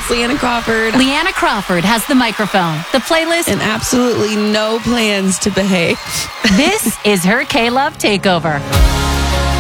it's Leanna Crawford. Leanna Crawford has the microphone, the playlist, and absolutely no plans to behave. This is her K-Love Takeover.